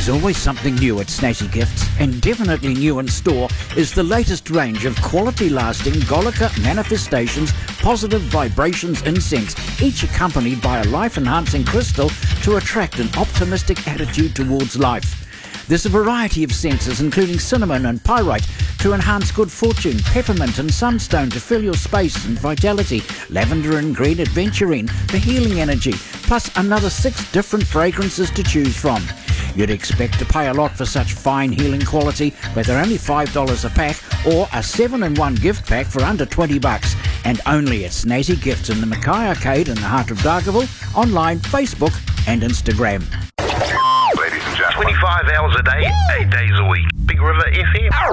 There's always something new at Snazzy Gifts, and definitely new in store is the latest range of quality-lasting Golika Manifestations Positive Vibrations incense, each accompanied by a life-enhancing crystal to attract an optimistic attitude towards life. There's a variety of scents, including cinnamon and pyrite to enhance good fortune, peppermint and sunstone to fill your space and vitality, lavender and green adventurine for healing energy, plus another 6 different fragrances to choose from. You'd expect to pay a lot for such fine healing quality, but they're only $5 a pack or a 7-in-1 gift pack for under $20, and only at Snazzy Gifts in the Mackay Arcade in the heart of Dargaville, online, Facebook and Instagram. 25 hours a day, 8 days a week. Big River FM.